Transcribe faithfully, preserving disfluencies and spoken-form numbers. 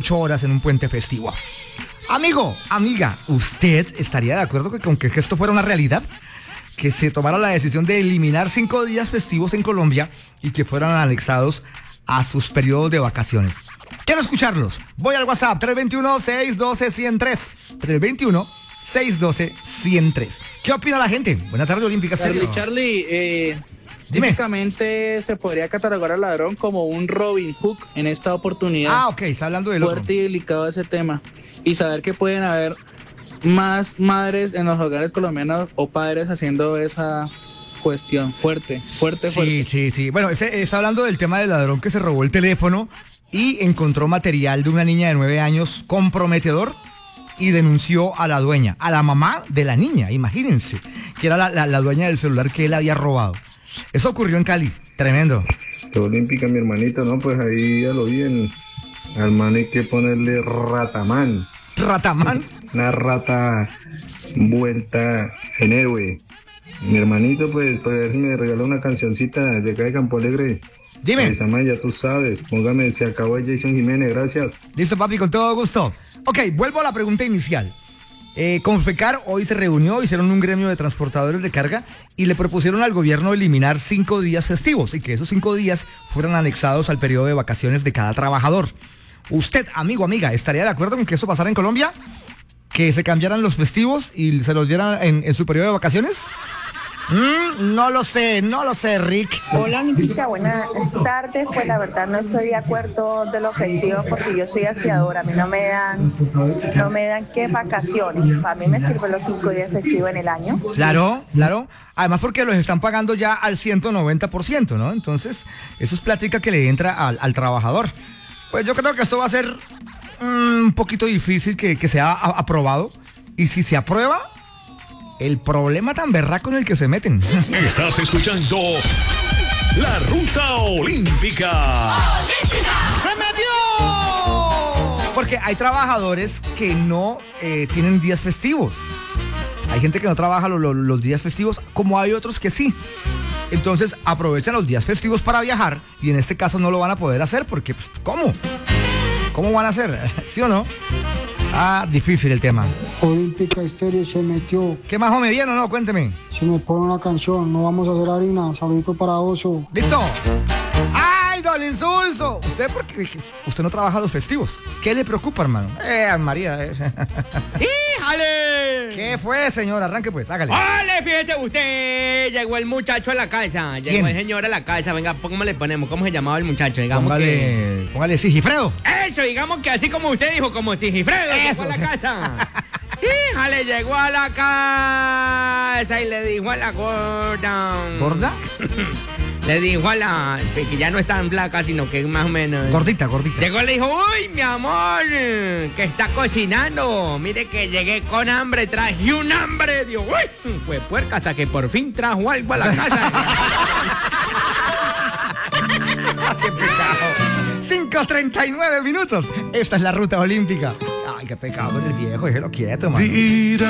ocho horas en un puente festivo. Amigo, amiga, ¿usted estaría de acuerdo con que esto fuera una realidad? Que se tomara la decisión de eliminar cinco días festivos en Colombia y que fueran anexados a sus periodos de vacaciones. Quiero escucharlos. Voy al WhatsApp tres dos uno, seis uno dos, uno cero tres. tres dos uno, seis uno dos, uno cero tres. ¿Qué opina la gente? Buenas tardes, Olímpica Estéreo. Charlie, Charlie, eh, típicamente se podría catalogar al ladrón como un Robin Hood en esta oportunidad. Ah, ok, está hablando del otro. Fuerte y delicado ese tema. Y saber que pueden haber más madres en los hogares colombianos o padres haciendo esa cuestión fuerte, fuerte, fuerte. Sí, sí, sí. Bueno, ese, está hablando del tema del ladrón que se robó el teléfono y encontró material de una niña de nueve años comprometedor y denunció a la dueña, a la mamá de la niña, imagínense, que era la, la, la dueña del celular que él había robado. Eso ocurrió en Cali, tremendo. Olímpica, mi hermanito, ¿no? Pues ahí ya lo vi, en, al man hay que ponerle ratamán. ¿Ratamán? Una rata vuelta en héroe. Mi hermanito, pues, para ver si me regaló una cancioncita de acá de Campo Alegre. Dime. Samay, ya tú sabes, póngame Se acabó de Jason Jiménez, gracias. Listo, papi, con todo gusto. Ok, vuelvo a la pregunta inicial. Eh, Confecar hoy se reunió, hicieron un gremio de transportadores de carga y le propusieron al gobierno eliminar cinco días festivos y que esos cinco días fueran anexados al periodo de vacaciones de cada trabajador. ¿Usted, amigo, amiga, estaría de acuerdo con que eso pasara en Colombia? ¿Que se cambiaran los festivos y se los dieran en, en su periodo de vacaciones? Mm, no lo sé, no lo sé, Rick. Hola, Olímpica, buenas tardes. Pues la verdad no estoy de acuerdo de los festivos porque yo soy aseadora. A mí no me dan, no me dan qué vacaciones. Para mí me sirven los cinco días festivos en el año. Claro, claro. Además porque los están pagando ya al ciento noventa por ciento, ¿no? Entonces, eso es plática que le entra al, al trabajador. Pues yo creo que esto va a ser mm, un poquito difícil que, que sea a, aprobado. Y si se aprueba, el problema tan berraco en el que se meten. Estás escuchando La Ruta Olímpica. ¡Se metió! Porque hay trabajadores que no eh, tienen días festivos. Hay gente que no trabaja lo, lo, los días festivos, como hay otros que sí. Entonces aprovechan los días festivos para viajar y en este caso no lo van a poder hacer porque, pues, ¿cómo? ¿Cómo van a hacer? ¿Sí o no? Ah, difícil el tema. Olímpica Estéreo se metió. ¿Qué más, hombre? ¿Bien o no? Cuénteme. Se me pone una canción, no vamos a hacer harina. Saludito para Oso. ¡Listo! ¡Ay, don Insulso! ¿Usted por qué? Usted no trabaja los festivos. ¿Qué le preocupa, hermano? Eh, María. Eh. ¡Híjale! ¿Qué fue, señor? Arranque pues, hágale. ¡Hale, fíjese usted! Llegó el muchacho a la casa. Llegó ¿Quién? el señor a la casa. Venga, ¿cómo le ponemos? ¿Cómo se llamaba el muchacho? Digamos Póngale, que... póngale Sigifredo. Eso, digamos que así como usted dijo, como Sigifredo Eso, llegó a sí. la casa. ¡Híjale! Llegó a la casa y le dijo a la gorda. ¿Gorda? Le dijo a la... que ya no es tan flaca, sino que más o menos... Gordita, gordita. Llegó y le dijo, uy, mi amor, que está cocinando. Mire que llegué con hambre, traje un hambre. Digo, uy, fue puerca hasta que por fin trajo algo a la casa. ¡Qué pecado! cinco treinta y nueve minutos. Esta es la ruta olímpica. Ay, qué pecado con el viejo, déjelo quieto, man.